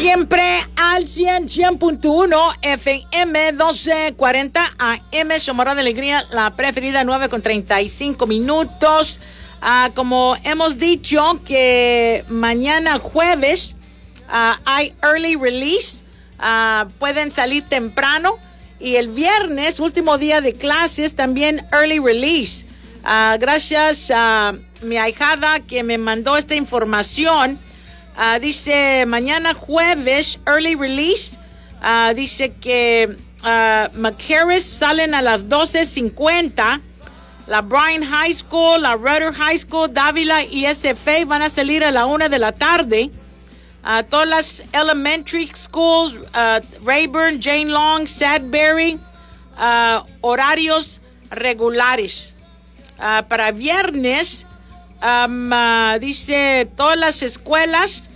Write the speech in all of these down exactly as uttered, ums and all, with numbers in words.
Siempre al cien, cien punto uno F M, doce cuarenta A M, Somorra de Alegría, la preferida, nueve con treinta y cinco minutos. Uh, como hemos dicho que mañana jueves uh, hay early release, uh, pueden salir temprano, y el viernes, último día de clases, también early release. Uh, gracias a mi ahijada que me mandó esta información. Uh, dice mañana jueves early release. Uh, dice que uh, McCarris salen a las doce cincuenta. La Bryan High School, la Rudder High School, Dávila y S F A van a salir a la una de la tarde. Uh, todas las elementary schools, uh, Rayburn, Jane Long, Sudbury, uh, horarios regulares. Uh, para viernes, um, uh, dice todas las escuelas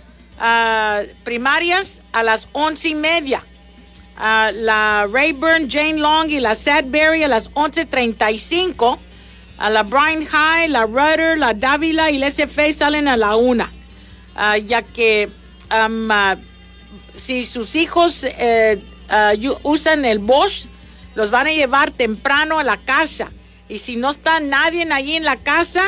uh, primarias a las once y media. Uh, la Rayburn, Jane Long y la Sudbury a las once treinta y cinco. A la Bryan High, la Rudder, la Dávila y la S F A salen a la una. Uh, ya que um, uh, si sus hijos uh, uh, usan el bus, los van a llevar temprano a la casa. Y si no está nadie allí en la casa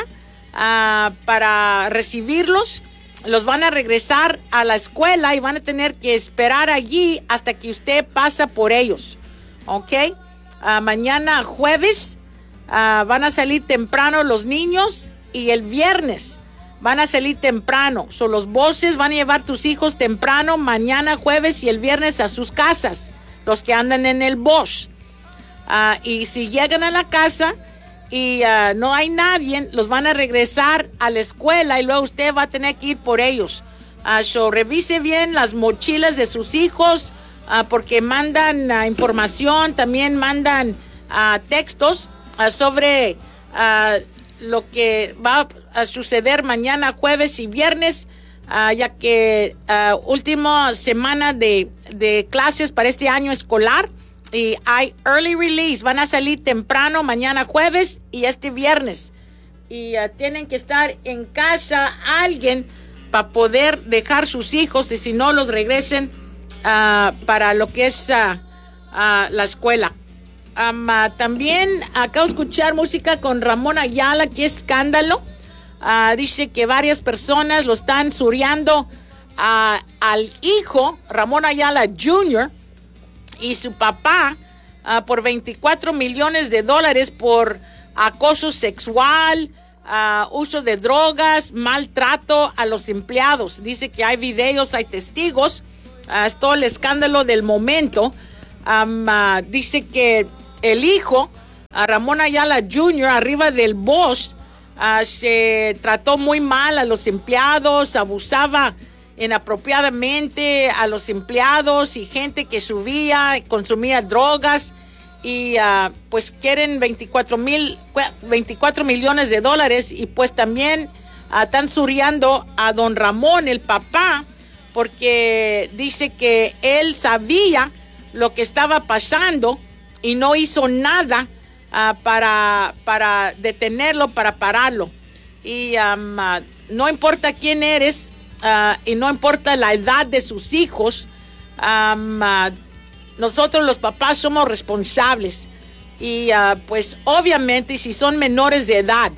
uh, para recibirlos, los van a regresar a la escuela y van a tener que esperar allí hasta que usted pasa por ellos. ¿Ok? Uh, mañana jueves uh, van a salir temprano los niños, y el viernes van a salir temprano. So, los buses van a llevar tus hijos temprano mañana jueves y el viernes a sus casas, los que andan en el bus. Uh, y si llegan a la casa y uh, no hay nadie, los van a regresar a la escuela y luego usted va a tener que ir por ellos. Uh, so, revise bien las mochilas de sus hijos, uh, porque mandan uh, información, también mandan uh, textos uh, sobre uh, lo que va a suceder mañana, jueves y viernes, uh, ya que uh, última semana de, de clases para este año escolar. Y hay early release, van a salir temprano mañana jueves y este viernes. Y uh, tienen que estar en casa alguien para poder dejar sus hijos, y si no, los regresen uh, para lo que es uh, uh, la escuela. Um, uh, también acabo de escuchar música con Ramón Ayala, que es escándalo. Uh, dice que varias personas lo están sureando uh, al hijo, Ramón Ayala junior, y su papá uh, por veinticuatro millones de dólares por acoso sexual, uh, uso de drogas, maltrato a los empleados. Dice que hay videos, hay testigos. Uh, es todo el escándalo del momento. Um, uh, dice que el hijo, uh, Ramón Ayala junior, arriba del bus, uh, se trató muy mal a los empleados, abusaba inapropiadamente a los empleados y gente que subía y consumía drogas, y uh, pues quieren veinticuatro mil, veinticuatro millones de dólares, y pues también uh, están sureando a don Ramón, el papá, porque dice que él sabía lo que estaba pasando y no hizo nada uh, para, para detenerlo, para pararlo. Y um, uh, no importa quién eres, Uh, y no importa la edad de sus hijos, um, uh, nosotros los papás somos responsables. Y uh, pues obviamente si son menores de edad,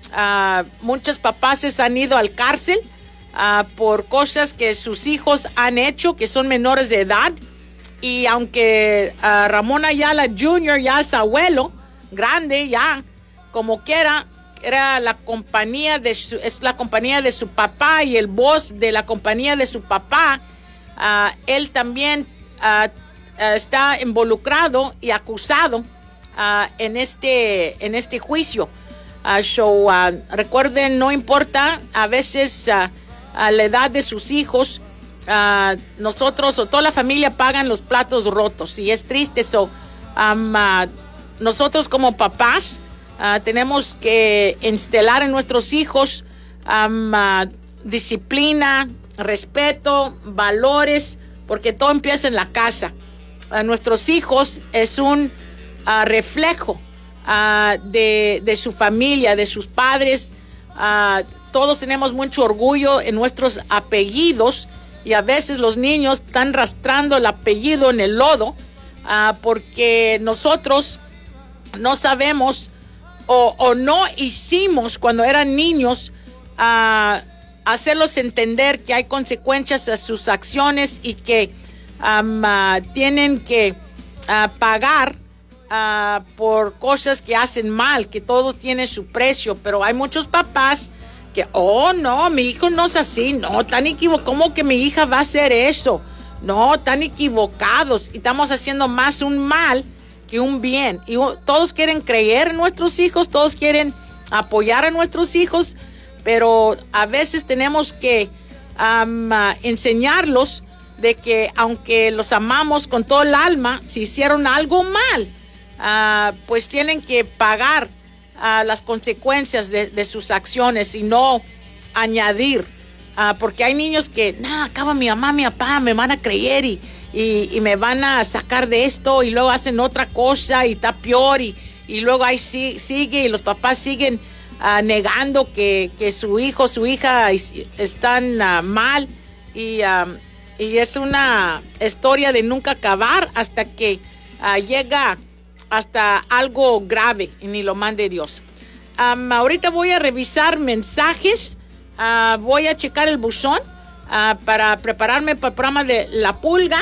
uh, muchos papás se han ido al cárcel uh, por cosas que sus hijos han hecho, que son menores de edad. Y aunque uh, Ramón Ayala junior ya es abuelo, grande ya, como quiera, era la compañía de su, es la compañía de su papá, y el boss de la compañía de su papá, uh, él también uh, uh, está involucrado y acusado uh, en este en este juicio. Uh, so, uh, recuerden, no importa a veces uh, uh, la edad de sus hijos, uh, nosotros o toda la familia pagan los platos rotos, y es triste. So, um, uh, nosotros como papás Uh, tenemos que instilar en nuestros hijos um, uh, disciplina, respeto, valores, porque todo empieza en la casa. Uh, nuestros hijos es un uh, reflejo uh, de, de su familia, de sus padres. Uh, todos tenemos mucho orgullo en nuestros apellidos, y a veces los niños están arrastrando el apellido en el lodo uh, porque nosotros no sabemos o, o no hicimos cuando eran niños uh, hacerlos entender que hay consecuencias a sus acciones y que um, uh, tienen que uh, pagar uh, por cosas que hacen mal, que todo tiene su precio. Pero hay muchos papás que, oh no, mi hijo no es así, no, tan equivocado, ¿cómo que mi hija va a hacer eso? No, tan equivocados, y estamos haciendo más un mal que un bien. Y uh, todos quieren creer en nuestros hijos, todos quieren apoyar a nuestros hijos, pero a veces tenemos que um, uh, enseñarlos de que aunque los amamos con todo el alma, si hicieron algo mal, uh, pues tienen que pagar uh, las consecuencias de, de sus acciones y no añadir. Uh, porque hay niños que, no, acaba mi mamá, mi papá, me van a creer y, y, y me van a sacar de esto, y luego hacen otra cosa y está peor, y, y luego ahí sí, sigue y los papás siguen Uh, negando que, que su hijo, su hija is, están uh, mal, y, um, y es una historia de nunca acabar hasta que uh, llega hasta algo grave y ni lo mande Dios. Um, ahorita voy a revisar mensajes, uh, voy a checar el buzón uh, para prepararme para el programa de La Pulga,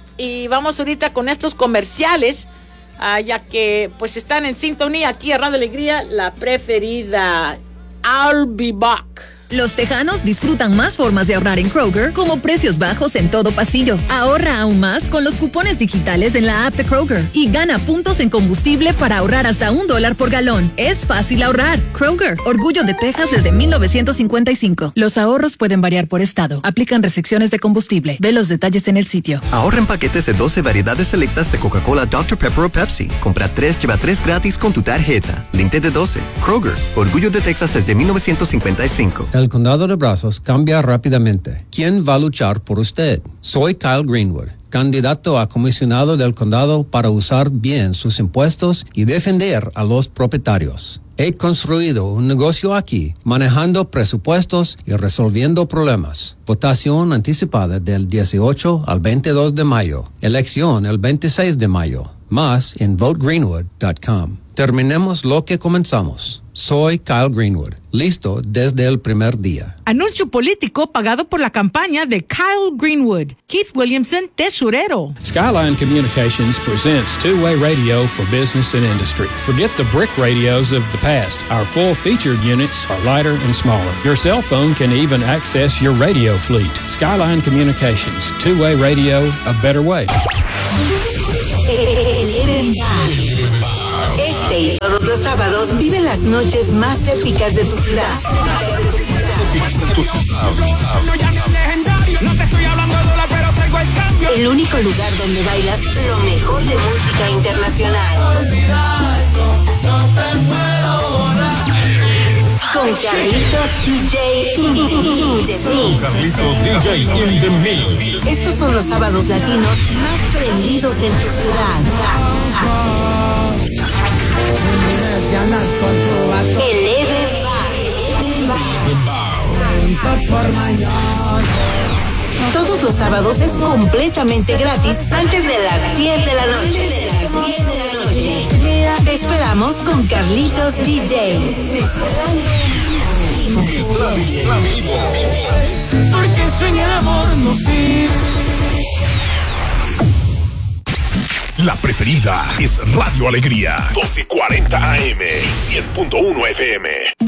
y vamos ahorita con estos comerciales. Uh, ya que pues están en sintonía aquí a Radio Alegría, la preferida. I'll be back. Los tejanos disfrutan más formas de ahorrar en Kroger, como precios bajos en todo pasillo. Ahorra aún más con los cupones digitales en la app de Kroger y gana puntos en combustible para ahorrar hasta un dólar por galón. Es fácil ahorrar. Kroger, orgullo de Texas desde mil novecientos cincuenta y cinco. Los ahorros pueden variar por estado. Aplican restricciones de combustible. Ve los detalles en el sitio. Ahorra en paquetes de doce variedades selectas de Coca-Cola, doctor Pepper o Pepsi. Compra tres, lleva tres gratis con tu tarjeta. Linte de doce. Kroger, orgullo de Texas desde mil novecientos cincuenta y cinco. El condado de Brazos cambia rápidamente. ¿Quién va a luchar por usted? Soy Kyle Greenwood, candidato a comisionado del condado para usar bien sus impuestos y defender a los propietarios. He construido un negocio aquí, manejando presupuestos y resolviendo problemas. Votación anticipada del dieciocho al veintidós de mayo. Elección el veintiséis de mayo. Más en vote greenwood punto com. Terminemos lo que comenzamos. Soy Kyle Greenwood, listo desde el primer día. Anuncio político pagado por la campaña de Kyle Greenwood. Keith Williamson, tesorero. Skyline Communications presents two-way radio for business and industry. Forget the brick radios of the past. Our full-featured units are lighter and smaller. Your cell phone can even access your radio fleet. Skyline Communications, two-way radio, a better way. Este y todos los sábados vive las noches más épicas de tu ciudad. El único lugar donde bailas lo mejor de música internacional. Con Carlitos D J in the Mix. Carlitos D J in the Mix. Estos son los sábados latinos más prendidos en tu ciudad. Eleve Todos los sábados es completamente gratis antes de las diez de la noche. Te esperamos con Carlitos D J. Porque sueña el amor no sirve. La preferida es Radio Alegría, doce cuarenta A M y cien punto uno F M.